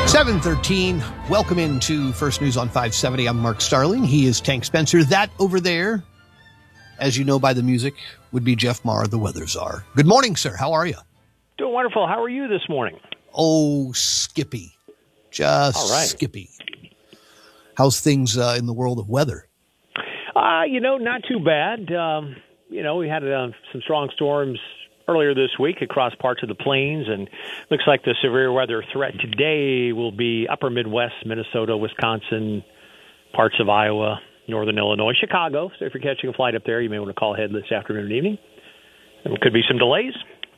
7:13. Welcome into First News on 570. I'm Mark Starling. He is Tank Spencer. That over there, as you know by the music, would be Jeff Maher, the weather czar. Good morning, sir. How are you? Doing wonderful. How are you this morning? Oh, Skippy. Just all right. Skippy. How's things in the world of weather? Not too bad. We had some strong storms earlier this week across parts of the plains, and looks like the severe weather threat today will be upper Midwest, Minnesota, Wisconsin, parts of Iowa, northern Illinois, Chicago. So if you're catching a flight up there, you may want to call ahead this afternoon and evening. There could be some delays.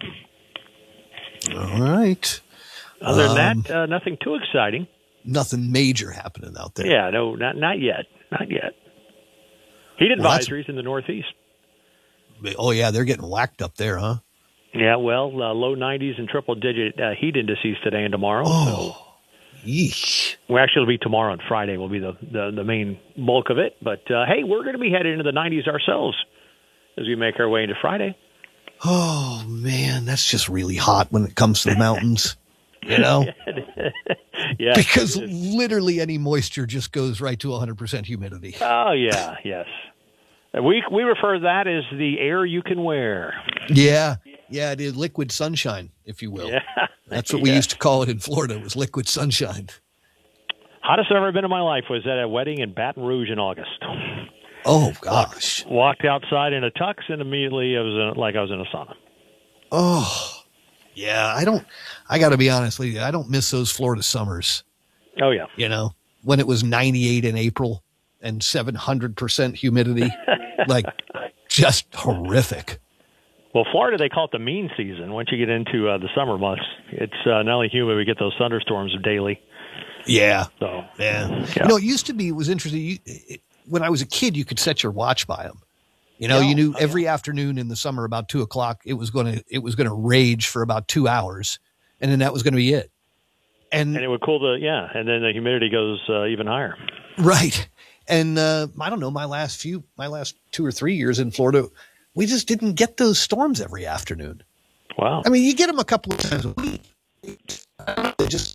All right. Other than that, nothing too exciting. Nothing major happening out there. Yeah, no, not yet. Not yet. Heat advisories in the Northeast. Oh, yeah, they're getting whacked up there, huh? Yeah, well, low 90s and triple-digit heat indices today and tomorrow. Oh, yeesh. Well, actually, it'll be tomorrow and Friday will be the main bulk of it. But, hey, we're going to be headed into the 90s ourselves as we make our way into Friday. Oh, man, that's just really hot when it comes to the mountains, you know? Yeah, because literally any moisture just goes right to 100% humidity. Oh, yeah, yes. We refer to that as the air you can wear. Yeah, it is liquid sunshine, if you will. Yeah. That's what we used to call it in Florida, was liquid sunshine. Hottest I've ever been in my life was at a wedding in Baton Rouge in August. Oh, gosh. Walked outside in a tux, and immediately I was in a sauna. Oh, yeah, I got to be honest with you, I don't miss those Florida summers. Oh, yeah. You know, when it was 98 in April and 700% humidity, like just horrific. Well, Florida, they call it the mean season. Once you get into the summer months, it's not only humid, we get those thunderstorms daily. Yeah. So, yeah. It used to be, it was interesting. When I was a kid, you could set your watch by them. You know, you knew every afternoon in the summer about 2:00, it was going to rage for about 2 hours, and then that was going to be it. And it would cool and then the humidity goes even higher. Right. And I don't know, my last 2 or 3 years in Florida, we just didn't get those storms every afternoon. Wow. I mean, you get them a couple of times a week. I don't know, they just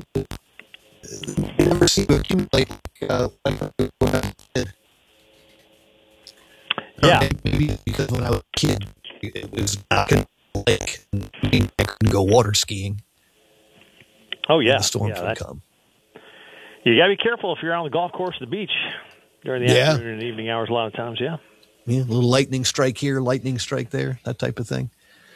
never seem to accumulate like when I was a kid. Yeah. Maybe because when I was a kid, it was not in the lake. I couldn't go water skiing. Oh, yeah. The storms would come. You got to be careful if you're on the golf course or the beach during the afternoon and evening hours a lot of times, yeah. Yeah, a little lightning strike here, lightning strike there, that type of thing.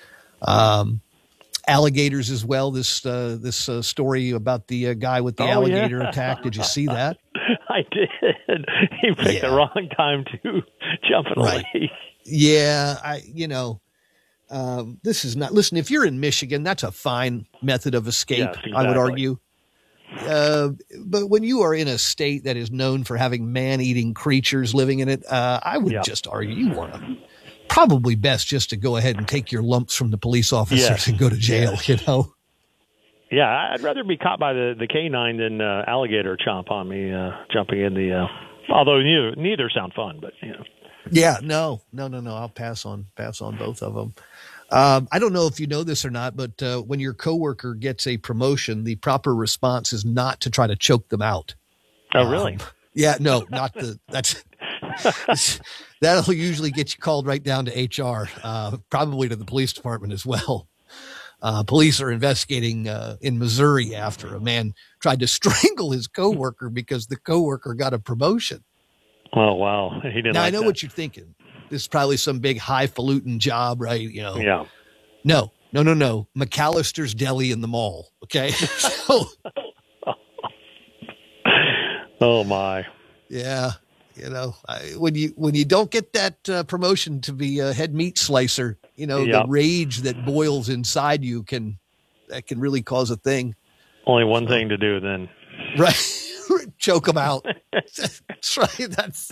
Alligators as well. This story about the guy with the alligator attack. Did you see that? I did. He picked the wrong time to jump in a lake. Yeah, this is not. Listen, if you're in Michigan, that's a fine method of escape. Yes, exactly. I would argue. But when you are in a state that is known for having man-eating creatures living in it, I would just argue you want to probably best just to go ahead and take your lumps from the police officers and go to jail, you know? Yeah, I'd rather be caught by the canine than alligator chomp on me jumping in the although neither sound fun, but you know. Yeah, no. I'll pass on both of them. I don't know if you know this or not, but when your coworker gets a promotion, the proper response is not to try to choke them out. Oh, really? Yeah, no, that'll usually get you called right down to HR, probably to the police department as well. Police are investigating in Missouri after a man tried to strangle his coworker because the coworker got a promotion. Oh, wow. He didn't. Now, I know what you're thinking. This is probably some big highfalutin job, right? You know. Yeah. No. McAllister's Deli in the mall. Okay. So, oh my. Yeah. You know, when you don't get that promotion to be a head meat slicer, you know, the rage that boils inside you can really cause a thing. Only one thing to do then. Right. Choke them out. That's right. That's.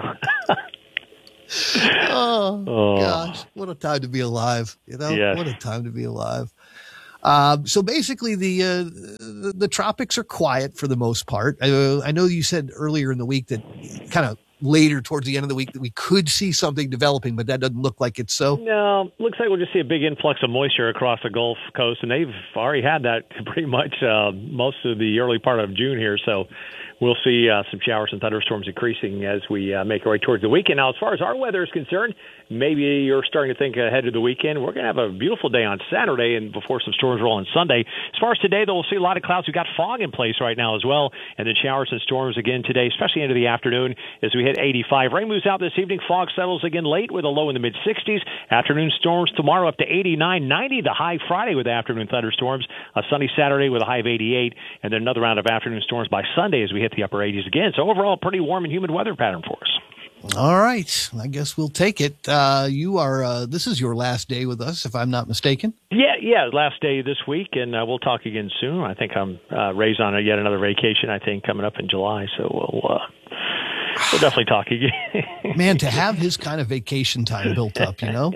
Oh, gosh. What a time to be alive. You know, what a time to be alive. So basically the tropics are quiet for the most part. I know you said earlier in the week that kind of later towards the end of the week that we could see something developing, but that doesn't look like it's so. No, looks like we'll just see a big influx of moisture across the Gulf Coast, and they've already had that pretty much most of the early part of June here. So we'll see some showers and thunderstorms increasing as we make our way towards the weekend. Now, as far as our weather is concerned, maybe you're starting to think ahead to the weekend. We're going to have a beautiful day on Saturday and before some storms roll on Sunday. As far as today, though, we'll see a lot of clouds. We've got fog in place right now as well, and then showers and storms again today, especially into the afternoon as we hit 85. Rain moves out this evening. Fog settles again late with a low in the mid-60s. Afternoon storms tomorrow up to 89, 90 the high Friday with afternoon thunderstorms. A sunny Saturday with a high of 88, and then another round of afternoon storms by Sunday as we hit the upper 80s again. So overall, pretty warm and humid weather pattern for us. All right. I guess we'll take it. This is your last day with us, if I'm not mistaken. Yeah, last day this week, and we'll talk again soon. I think I'm raised on yet another vacation, I think, coming up in July, so we'll definitely talk again. Man, to have his kind of vacation time built up, Yeah,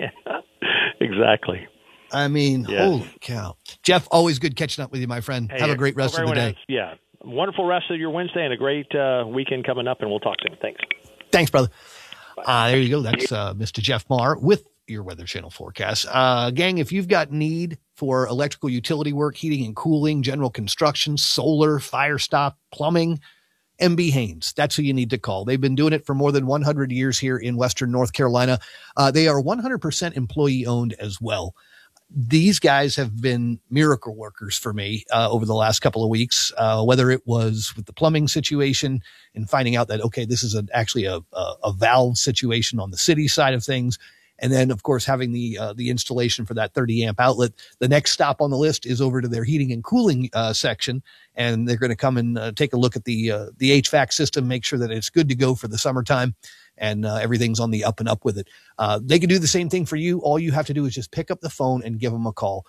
exactly. I mean, Holy cow. Jeff, always good catching up with you, my friend. Have a great rest of the day. Wonderful rest of your Wednesday and a great weekend coming up, and we'll talk soon. Thanks. Thanks, brother. There you go. That's Mr. Jeff Maher with your Weather Channel forecast. Gang, if you've got need for electrical utility work, heating and cooling, general construction, solar, fire stop, plumbing, MB Haynes, that's who you need to call. They've been doing it for more than 100 years here in Western North Carolina. They are 100% employee owned as well. These guys have been miracle workers for me over the last couple of weeks, whether it was with the plumbing situation and finding out that, okay, this is actually a valve situation on the city side of things. And then, of course, having the installation for that 30 amp outlet. The next stop on the list is over to their heating and cooling section. And they're going to come and take a look at the HVAC system, make sure that it's good to go for the summertime. And everything's on the up and up with it. They can do the same thing for you. All you have to do is just pick up the phone and give them a call.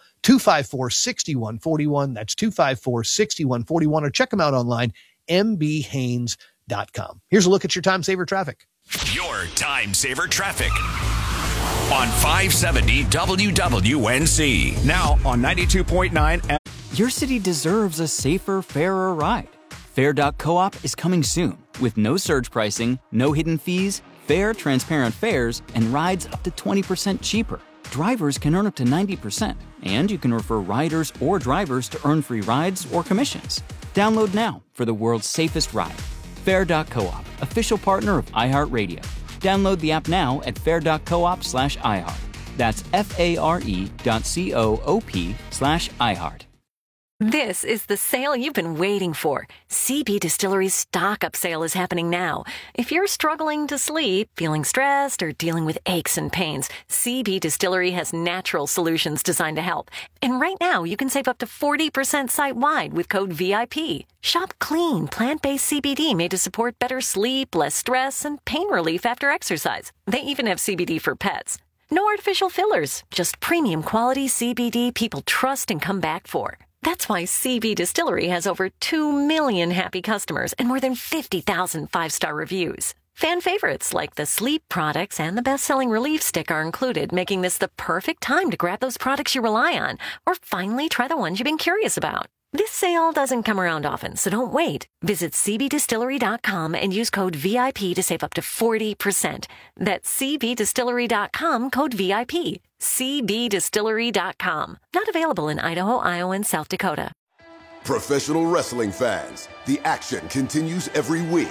254-6141. That's 254-6141. Or check them out online, mbhaynes.com. Here's a look at your time saver traffic. Your time saver traffic on 570 WWNC. Now on 92.9. Your city deserves a safer, fairer ride. Fair.coop is coming soon with no surge pricing, no hidden fees, fair, transparent fares, and rides up to 20% cheaper. Drivers can earn up to 90%, and you can refer riders or drivers to earn free rides or commissions. Download now for the world's safest ride. Fair.coop, official partner of iHeartRadio. Download the app now at fair.coop/iHeart. That's FARE.coop/iHeart. This is the sale you've been waiting for. CB Distillery's Stock Up Sale is happening now. If you're struggling to sleep, feeling stressed, or dealing with aches and pains, CB Distillery has natural solutions designed to help. And right now, you can save up to 40% site-wide with code VIP. Shop clean, plant-based CBD made to support better sleep, less stress, and pain relief after exercise. They even have CBD for pets. No artificial fillers, just premium quality CBD people trust and come back for. That's why CB Distillery has over 2 million happy customers and more than 50,000 five-star reviews. Fan favorites like the sleep products and the best-selling Relief Stick are included, making this the perfect time to grab those products you rely on or finally try the ones you've been curious about. This sale doesn't come around often, so don't wait. Visit cbdistillery.com and use code VIP to save up to 40%. That's cbdistillery.com, code VIP. cbdistillery.com. Not available in Idaho, Iowa, and South Dakota. Professional wrestling fans, the action continues every week.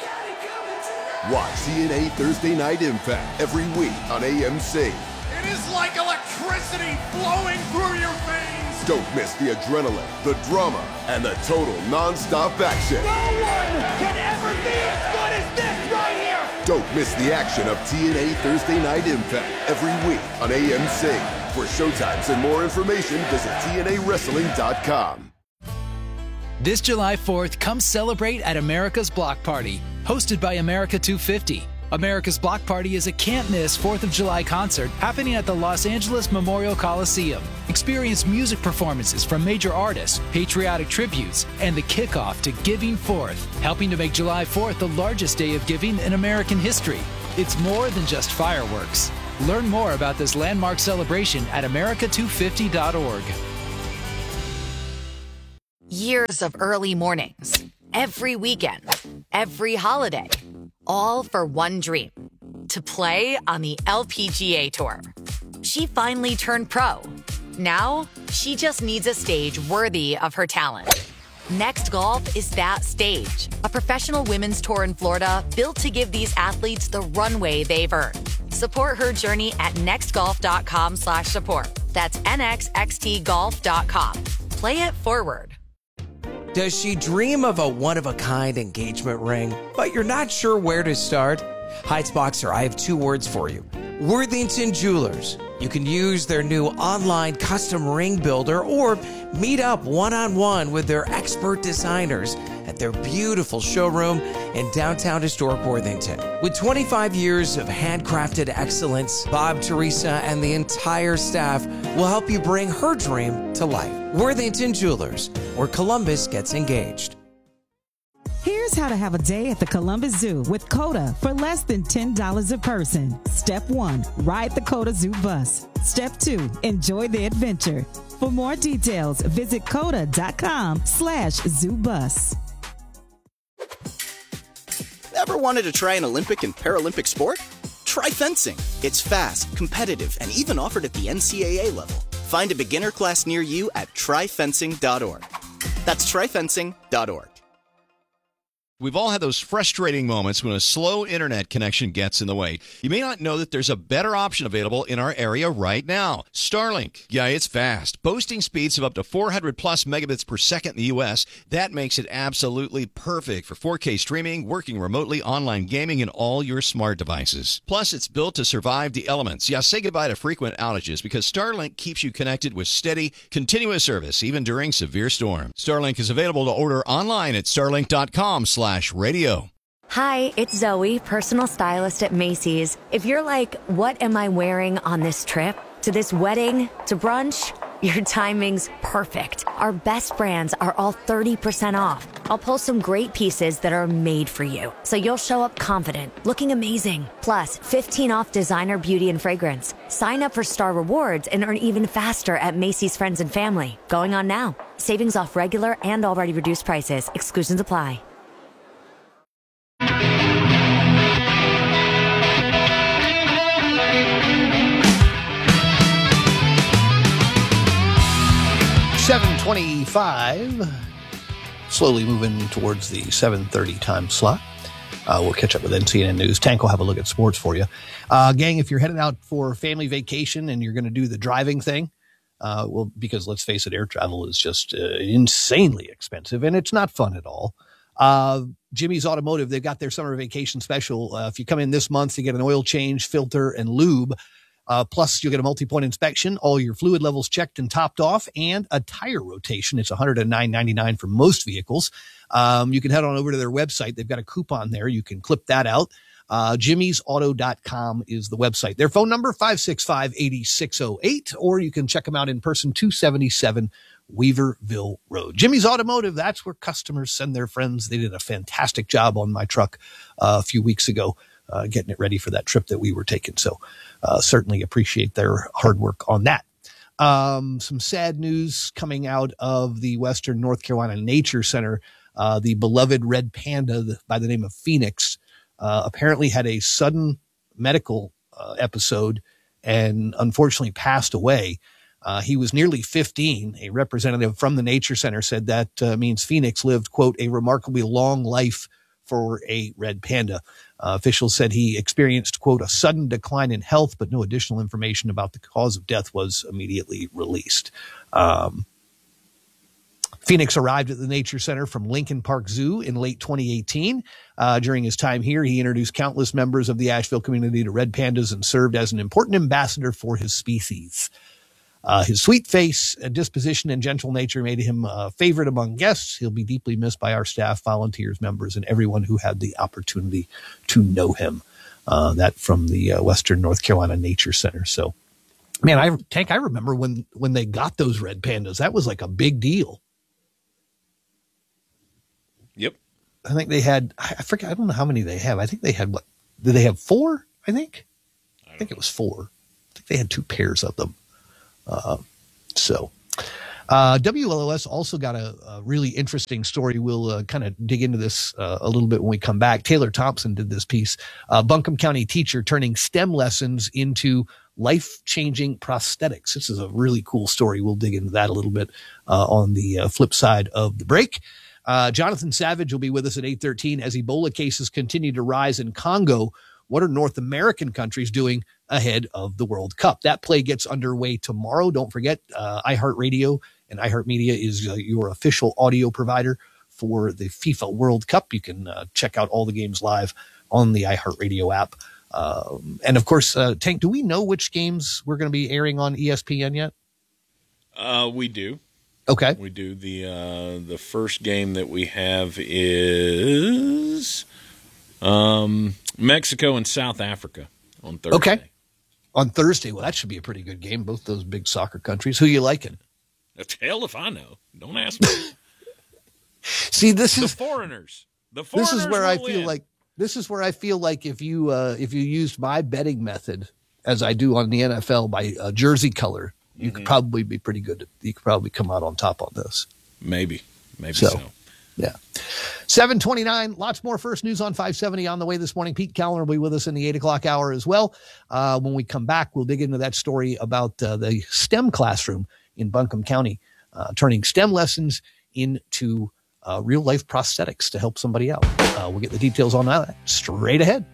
Watch TNA Thursday Night Impact every week on AMC. It is like electricity flowing through your veins. Don't miss the adrenaline, the drama, and the total non-stop action. No one can ever be as good as this right here. Don't miss the action of TNA Thursday Night Impact every week on AMC. For showtimes and more information, visit TNAWrestling.com. This July 4th, come celebrate at America's Block Party, hosted by America 250. America's Block Party is a can't-miss 4th of July concert happening at the Los Angeles Memorial Coliseum. Experience music performances from major artists, patriotic tributes, and the kickoff to Giving Forth, helping to make July 4th the largest day of giving in American history. It's more than just fireworks. Learn more about this landmark celebration at america250.org. Years of early mornings, every weekend, every holiday. all for one dream, to play on the LPGA Tour. She finally turned pro. Now, she just needs a stage worthy of her talent. Next Golf is that stage, a professional women's tour in Florida built to give these athletes the runway they've earned. Support her journey at nextgolf.com/support. That's nxxtgolf.com. Play it forward. Does she dream of a one-of-a-kind engagement ring, but you're not sure where to start? Heights Boxer, I have two words for you. Worthington Jewelers. You can use their new online custom ring builder or meet up one-on-one with their expert designers at their beautiful showroom in downtown historic Worthington. With 25 years of handcrafted excellence, Bob, Teresa, and the entire staff will help you bring her dream to life. Worthington Jewelers, where Columbus gets engaged. Here's how to have a day at the Columbus Zoo with COTA for less than $10 a person. Step 1, ride the COTA Zoo bus. Step 2, enjoy the adventure. For more details, visit COTA.com/ZooBus. Ever wanted to try an Olympic and Paralympic sport? Try fencing. It's fast, competitive, and even offered at the NCAA level. Find a beginner class near you at tryfencing.org. That's tryfencing.org. We've all had those frustrating moments when a slow internet connection gets in the way. You may not know that there's a better option available in our area right now. Starlink. Yeah, it's fast. Boasting speeds of up to 400 plus megabits per second in the U.S. That makes it absolutely perfect for 4K streaming, working remotely, online gaming, and all your smart devices. Plus, it's built to survive the elements. Yeah, say goodbye to frequent outages because Starlink keeps you connected with steady, continuous service, even during severe storms. Starlink is available to order online at starlink.com/radio. Hi, it's Zoe, personal stylist at Macy's. If you're like, what am I wearing on this trip? To this wedding? To brunch? Your timing's perfect. Our best brands are all 30% off. I'll pull some great pieces that are made for you, so you'll show up confident, looking amazing. Plus, 15 off designer beauty and fragrance. Sign up for Star Rewards and earn even faster at Macy's Friends and Family. Going on now. Savings off regular and already reduced prices. Exclusions apply. $7:25, slowly moving towards the 7:30 time slot. We'll catch up with NCNN News. Tank will have a look at sports for you. Gang, if you're headed out for family vacation and you're going to do the driving thing, well, because let's face it, air travel is just insanely expensive and it's not fun at all. Jimmy's Automotive, they've got their summer vacation special. If you come in this month, you get an oil change, filter, and lube. Plus, you'll get a multi-point inspection, all your fluid levels checked and topped off, and a tire rotation. It's $109.99 for most vehicles. You can head on over to their website. They've got a coupon there. You can clip that out. Jimmy'sAuto.com is the website. Their phone number, 565-8608, or you can check them out in person, 277 Weaverville Road. Jimmy's Automotive, that's where customers send their friends. They did a fantastic job on my truck a few weeks ago, getting it ready for that trip that we were taking. So certainly appreciate their hard work on that. Some sad news coming out of the Western North Carolina Nature Center. The beloved red panda by the name of Phoenix apparently had a sudden medical episode and unfortunately passed away. He was nearly 15. A representative from the Nature Center said that means Phoenix lived, quote, a remarkably long life for a red panda. Officials said he experienced, quote, a sudden decline in health, but no additional information about the cause of death was immediately released. Phoenix arrived at the Nature Center from Lincoln Park Zoo in late 2018. During his time here, he introduced countless members of the Asheville community to red pandas and served as an important ambassador for his species. His sweet face, disposition, and gentle nature made him a favorite among guests. He'll be deeply missed by our staff, volunteers, members, and everyone who had the opportunity to know him. That from the Western North Carolina Nature Center. So, man, I remember when they got those red pandas, that was like a big deal. Yep. I think they had, I forget, I don't know how many they have. I think they had, what, did they have 4? I think it was 4. I think they had 2 pairs of them. WLOS also got a really interesting story. We'll kind of dig into this a little bit when we come back. Taylor Thompson did this piece. Buncombe County teacher turning STEM lessons into life-changing prosthetics. This is a really cool story. We'll dig into that a little bit on the flip side of the break. Jonathan Savage will be with us at 8:13 as Ebola cases continue to rise in Congo. What are North American countries doing ahead of the World Cup? That play gets underway tomorrow. Don't forget, iHeartRadio and iHeartMedia is your official audio provider for the FIFA World Cup. You can check out all the games live on the iHeartRadio app. And of course, Tank, do we know which games we're going to be airing on ESPN yet? We do. Okay. We do. The first game that we have is Mexico and South Africa on Thursday. Okay. On Thursday. Well, that should be a pretty good game. Both those big soccer countries. Who you liking? Hell if I know. Don't ask me. See, this is the foreigners. This is where I feel like if you used my betting method as I do on the NFL by jersey color, you could probably be pretty good. You could probably come out on top on this. Maybe so. Yeah. 7:29. Lots more First News on 570 on the way this morning. Pete Callender will be with us in the 8 o'clock hour as well. When we come back, we'll dig into that story about the STEM classroom in Buncombe County, turning STEM lessons into real life prosthetics to help somebody out. We'll get the details on that straight ahead.